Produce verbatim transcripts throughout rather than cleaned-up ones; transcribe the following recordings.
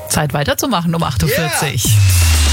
Zeit weiterzumachen um acht Uhr vierzig. Yeah.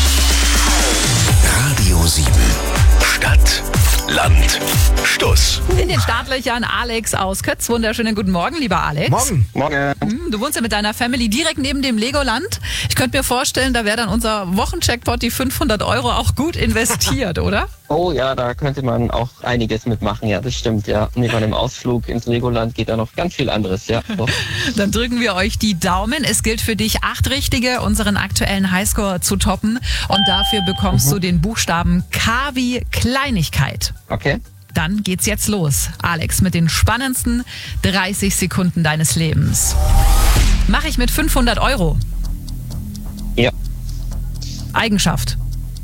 Radio sieben. Stadt, Land, Stuss. In den Startlöchern Alex aus Kötz. Wunderschönen guten Morgen, lieber Alex. Morgen. Morgen. Du wohnst ja mit deiner Family direkt neben dem Legoland. Ich könnte mir vorstellen, da wäre dann unser Wochencheckpot, die fünfhundert Euro, auch gut investiert, oder? Oh ja, da könnte man auch einiges mitmachen, ja, das stimmt, ja. Neben einem Ausflug ins Legoland geht da noch ganz viel anderes, ja. Doch. Dann drücken wir euch die Daumen. Es gilt für dich, acht Richtige, unseren aktuellen Highscore zu toppen. Und dafür bekommst mhm. du den Buchstaben K wie Kleinigkeit. Okay. Dann geht's jetzt los. Alex, mit den spannendsten dreißig Sekunden deines Lebens. Mache ich mit fünfhundert Euro. Ja. Eigenschaft.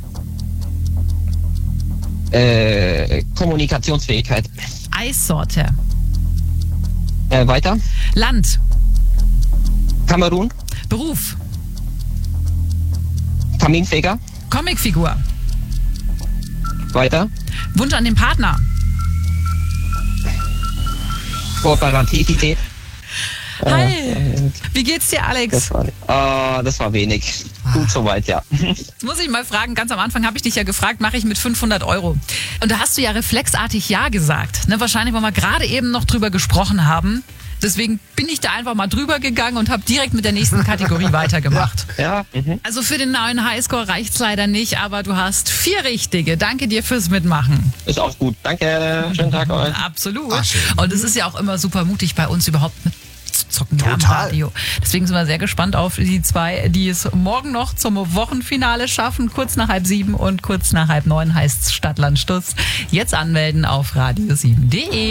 Äh, Kommunikationsfähigkeit. Eissorte. Äh, weiter. Land. Kamerun. Beruf. Kaminfeger. Comicfigur. Weiter. Wunsch an den Partner. Kooperativität. Hi. Äh, Wie geht's dir, Alex? das war, äh, das war wenig. Gut soweit, ja. Jetzt muss ich mal fragen, ganz am Anfang habe ich dich ja gefragt, mache ich mit fünfhundert Euro? Und da hast du ja reflexartig Ja gesagt. Ne, wahrscheinlich, weil wir gerade eben noch drüber gesprochen haben. Deswegen bin ich da einfach mal drüber gegangen und habe direkt mit der nächsten Kategorie weitergemacht. Ja. Mhm. Also für den neuen Highscore reicht's leider nicht, aber du hast vier Richtige. Danke dir fürs Mitmachen. Ist auch gut. Danke. Schönen Tag euch. Absolut. Ach, schön. Und es ist ja auch immer super mutig, bei uns überhaupt mitzuzocken ja, im Total. Radio. Deswegen sind wir sehr gespannt auf die zwei, die es morgen noch zum Wochenfinale schaffen. Kurz nach halb sieben und kurz nach halb neun heißt's Stadt, Land, Stuss. Jetzt anmelden auf radio sieben punkt de.